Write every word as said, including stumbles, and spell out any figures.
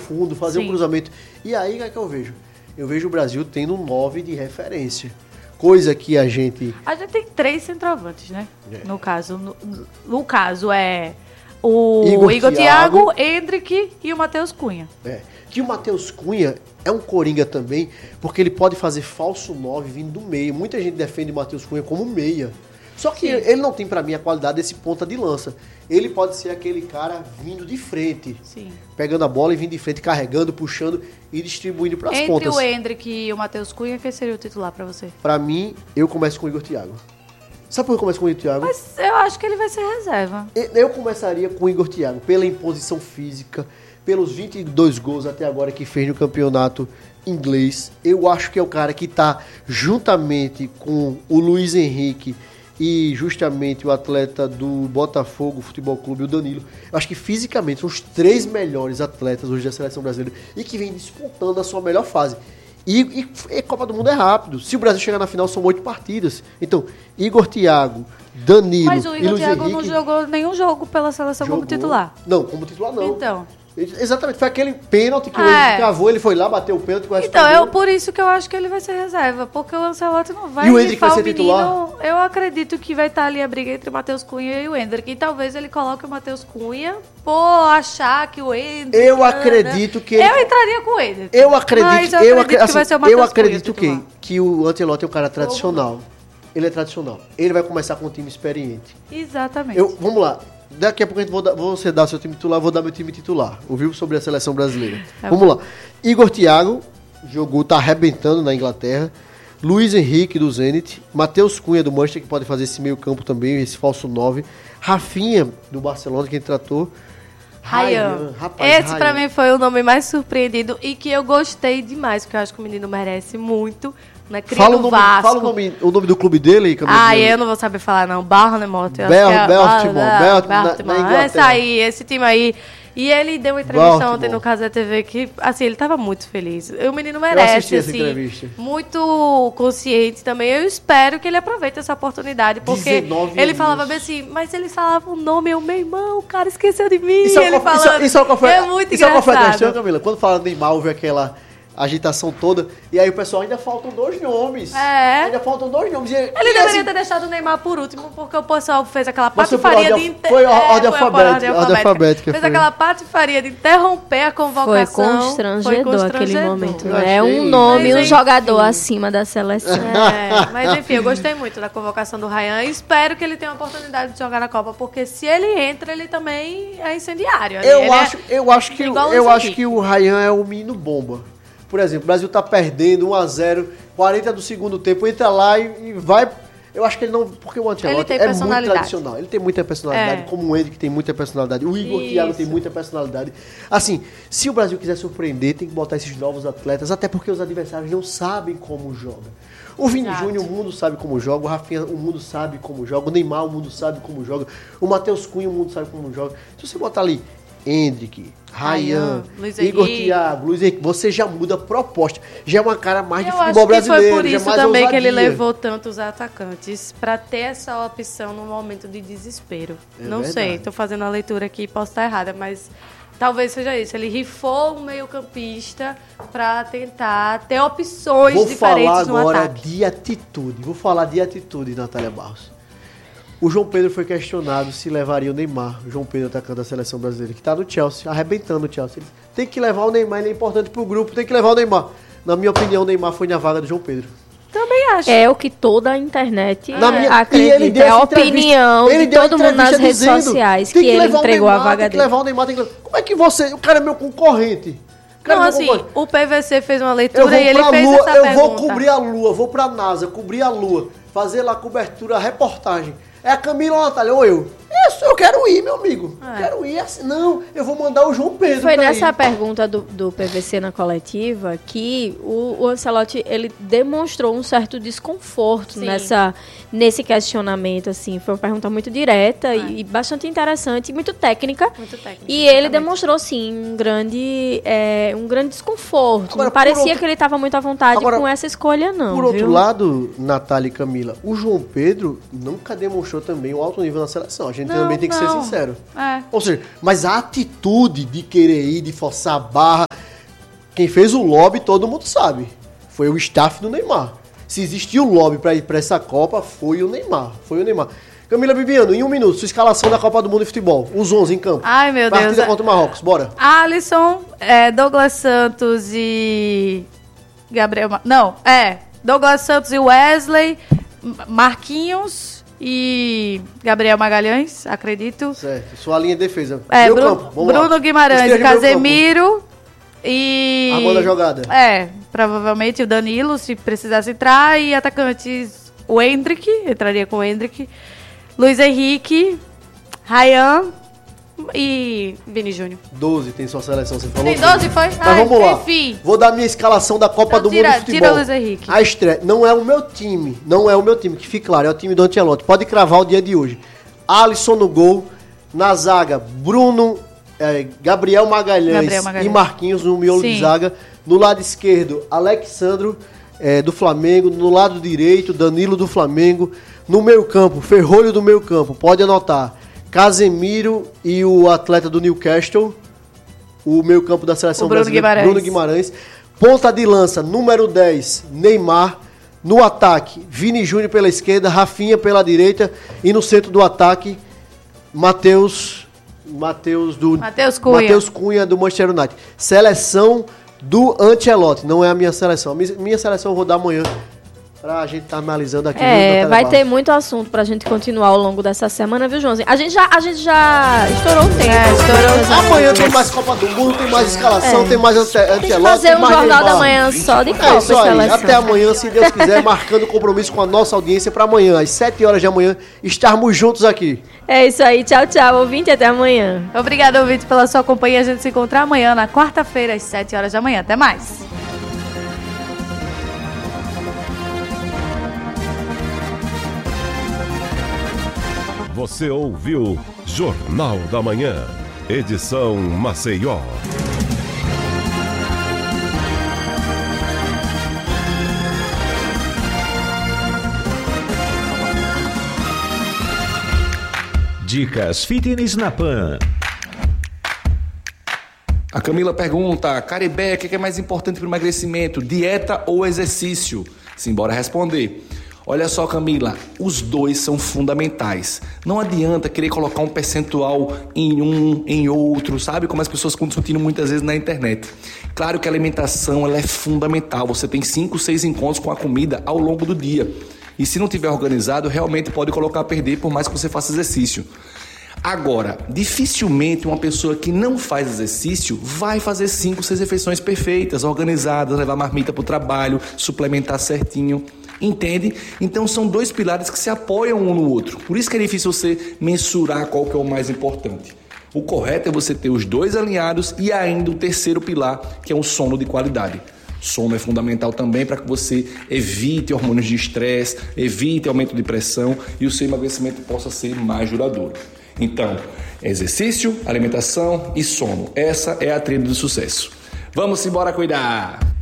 fundo, fazer Sim. um cruzamento. E aí, o que é que eu vejo? Eu vejo o Brasil tendo um nove de referência. Coisa que a gente... A gente tem três centroavantes, né? É. No caso. No, no caso, é o Igor, Igor Thiago, Endrick e o Matheus Cunha. É. Que o Matheus Cunha é um coringa também, porque ele pode fazer falso nove vindo do meio. Muita gente defende o Matheus Cunha como meia. Só que Sim. ele não tem, pra mim, a qualidade desse ponta de lança. Ele pode ser aquele cara vindo de frente. Sim. Pegando a bola e vindo de frente, carregando, puxando e distribuindo pras Entre pontas. Entre o Endrick e o Matheus Cunha, quem seria o titular pra você? Pra mim, eu começo com o Igor Thiago. Sabe por que eu começo com o Igor Thiago? Mas eu acho que ele vai ser reserva. Eu começaria com o Igor Thiago, pela imposição física, pelos vinte e dois gols até agora que fez no campeonato inglês. Eu acho que é o cara que tá juntamente com o Luiz Henrique e justamente o atleta do Botafogo Futebol Clube, o Danilo. Eu acho que fisicamente são os três melhores atletas hoje da seleção brasileira e que vem despontando a sua melhor fase. E, e, e Copa do Mundo é rápido. Se o Brasil chegar na final, são oito partidas. Então, Igor Thiago, Danilo Mas o e Igor Luiz Thiago Henrique, não jogou nenhum jogo pela seleção jogou, como titular. Não, como titular não. Então... Exatamente, foi aquele pênalti que é. o Endrick cravou, ele foi lá, bateu o pênalti. Então, é por isso que eu acho que ele vai ser reserva, porque o Ancelotti não vai e o Endrick vai ser o menino. Titular? Eu acredito que vai estar ali a briga entre o Matheus Cunha e o Endrick, e talvez ele coloque o Matheus Cunha por achar que o Endrick... Eu acredito que... Ele... Eu entraria com o Endrick. Eu acredito, mas eu eu acredito ac... que vai ser o assim, Matheus Eu acredito Cunha, que, que o Ancelotti é um cara tradicional. Ele é tradicional. Ele vai começar com um time experiente. Exatamente. Eu, vamos lá. Daqui a pouco a gente vou dar, você dar o seu time titular, vou dar meu time titular. Ouviu sobre a seleção brasileira. É Vamos bom. lá. Igor Thiago, jogou, tá arrebentando na Inglaterra. Luiz Henrique, do Zenit. Matheus Cunha, do Manchester, que pode fazer esse meio campo também, esse falso nove. Rafinha, do Barcelona, que a gente tratou. Ryan. Esse Ryan. Pra mim foi o nome mais surpreendido e que eu gostei demais, porque eu acho que o menino merece muito. Né? Fala, o nome, fala o, nome, o nome do clube dele, Camila. Ah, eu não vou saber falar, não. Barnemouth. Baltimore. Esse aí, esse time aí. E ele deu uma entrevista Baltimore. ontem no Cazé T V que, assim, ele tava muito feliz. O menino merece, eu assim, entrevista. muito consciente também. Eu espero que ele aproveite essa oportunidade, porque ele falava bem assim, mas ele falava o nome, eu, meu irmão, o cara esqueceu de mim. Isso, ele qual, falando, isso, isso foi, é muito isso engraçado. Isso foi a questão, Camila? Quando fala Neymar, houve aquela agitação toda, e aí o pessoal, ainda faltam dois nomes. É. Ainda faltam dois nomes. E, ele e deveria assim, ter deixado o Neymar por último, porque o pessoal fez aquela patifaria de... Inter... Foi a ordem alfabética. Ordem alfabética. Fez foi. aquela patifaria de interromper a convocação. Foi constrangedor, foi constrangedor. aquele momento. Né? É um nome, um jogador acima da seleção. É, mas enfim, eu gostei muito da convocação do Ryan e espero que ele tenha a oportunidade de jogar na Copa, porque se ele entra, ele também é incendiário. Eu ele acho, é... eu acho, que, eu acho que o Ryan é o menino bomba. Por exemplo, o Brasil tá perdendo um a zero, quarenta do segundo tempo, entra lá e, e vai... Eu acho que ele não... Porque o Ancelotti é muito tradicional. Ele tem muita personalidade, é. como o Endrick que tem muita personalidade. O Igor Isso. Thiago tem muita personalidade. Assim, se o Brasil quiser surpreender, tem que botar esses novos atletas, até porque os adversários não sabem como joga. O Vini Júnior, o mundo sabe como joga. O Rafinha, o mundo sabe como joga. O Neymar, o mundo sabe como joga. O Matheus Cunha, o mundo sabe como joga. Se você botar ali Endrick, Ryan, Igor Thiago, Luiz Henrique, você já muda a proposta. Já é uma cara mais de eu futebol brasileiro. Foi por isso já mais também ousadia. que ele levou tantos atacantes, para ter essa opção no momento de desespero. É Não verdade. sei, estou fazendo a leitura aqui, posso estar errada, mas talvez seja isso. Ele rifou o meio-campista para tentar ter opções Vou diferentes no ataque. Vou falar agora de atitude. Vou falar de atitude, Natália Barros. O João Pedro foi questionado se levaria o Neymar, o João Pedro atacando a seleção brasileira, que está no Chelsea, arrebentando o Chelsea. Ele tem que levar o Neymar, ele é importante para o grupo, tem que levar o Neymar. Na minha opinião, o Neymar foi na vaga do João Pedro. Também acho. É o que toda a internet na minha, acredita, ele deu é a opinião ele de todo mundo nas redes sociais que, que ele entregou Neymar, a vaga tem dele. Que levar o Neymar, tem que levar. Como é que você, o cara é meu concorrente? Não, assim, o P V C fez uma leitura e ele fez lua, essa eu pergunta. Eu vou cobrir a Lua, vou pra NASA, cobrir a Lua, fazer lá a cobertura, a reportagem. É a Camila ou a Natália, ou eu? Isso, eu quero ir, meu amigo. É. Eu quero ir assim. Não, eu vou mandar o João Pedro. Foi nessa ir. pergunta do, do P V C na coletiva que o, o Ancelotti, ele demonstrou um certo desconforto nessa, nesse questionamento, assim. Foi uma pergunta muito direta é. e, e bastante interessante, muito técnica. Muito técnica. E exatamente. Ele demonstrou, sim, um grande, é, um grande desconforto. Agora, não parecia outro... que ele estava muito à vontade Agora, com essa escolha, não. Por outro viu? lado, Natália e Camila, o João Pedro nunca demonstrou também um alto nível na seleção. A gente gente não, também tem que não. ser sincero. É. Ou seja, mas a atitude de querer ir, de forçar a barra, quem fez o lobby, todo mundo sabe. Foi o staff do Neymar. Se existiu o lobby para ir para essa Copa, foi o Neymar. Foi o Neymar. Camila Bibiano, em um minuto, sua escalação da Copa do Mundo de Futebol. Os onze em campo. Ai, meu Partida Deus. Partida contra o Marrocos, bora. Alisson, é, Douglas Santos e... Gabriel... Não, é. Douglas Santos e Wesley, Marquinhos e Gabriel Magalhães, acredito. Certo. Sua linha de defesa. É, Bru campo. Bruno lá. Guimarães e Casemiro. E... A da jogada. É, provavelmente o Danilo, se precisasse entrar. E atacantes, o Endrick, entraria com o Endrick. Luiz Henrique, Ryan e Vini Júnior. doze tem sua seleção, você falou. Tem doze, foi? Mas Ai, vamos lá. Enfim. Vou dar minha escalação da Copa então, do tira, Mundo de Futebol. Tira o Luiz Henrique. A estreia não é o meu time, não é o meu time, que fique claro, é o time do Ancelotti. Pode cravar o dia de hoje. Alisson no gol, na zaga, Bruno, é, Gabriel, Magalhães Gabriel Magalhães e Marquinhos no miolo Sim. de zaga. No lado esquerdo, Alexandro é, do Flamengo. No lado direito, Danilo do Flamengo. No meio campo, Ferrolho do meio campo, pode anotar, Casemiro e o atleta do Newcastle, o meio campo da seleção o Bruno brasileira, Guimarães. Bruno Guimarães. Ponta de lança, número dez, Neymar. No ataque, Vini Júnior pela esquerda, Rafinha pela direita. E no centro do ataque, Matheus Matheus do Matheus Cunha. Matheus Cunha do Manchester United. Seleção do Ancelotti, não é a minha seleção. A minha, minha seleção eu vou dar amanhã. Pra gente estar tá analisando aqui. É, vai ter muito assunto pra gente continuar ao longo dessa semana, viu, Joãozinho? A gente já, a gente já estourou o tempo. É, estourou. Amanhã tem mais Copa do Mundo, tem mais escalação, é. tem mais Ancelotti. Tem que fazer um jornal da manhã só de Copa. É isso aí. Até amanhã, se Deus quiser, marcando compromisso com a nossa audiência pra amanhã, às sete horas da manhã, estarmos juntos aqui. É isso aí. Tchau, tchau, ouvinte. Até amanhã. Obrigada, ouvinte, pela sua companhia. A gente se encontra amanhã, na quarta-feira, às sete horas da manhã. Até mais. Você ouviu Jornal da Manhã, edição Maceió. Dicas Fitness na Pan. A Camila pergunta, Caribé, o que é mais importante para o emagrecimento, dieta ou exercício? Simbora responder. Olha só, Camila, os dois são fundamentais. Não adianta querer colocar um percentual em um, em outro, sabe? Como as pessoas estão discutindo muitas vezes na internet. Claro que a alimentação ela é fundamental. Você tem cinco, seis encontros com a comida ao longo do dia. E se não tiver organizado, realmente pode colocar a perder por mais que você faça exercício. Agora, dificilmente uma pessoa que não faz exercício vai fazer cinco, seis refeições perfeitas, organizadas, levar marmita para o trabalho, suplementar certinho. Entende? Então são dois pilares que se apoiam um no outro. Por isso que é difícil você mensurar qual que é o mais importante. O correto é você ter os dois alinhados e ainda o terceiro pilar, que é o sono de qualidade. Sono é fundamental também para que você evite hormônios de estresse, evite aumento de pressão e o seu emagrecimento possa ser mais duradouro. Então, exercício, alimentação e sono. Essa é a trilha do sucesso. Vamos embora cuidar!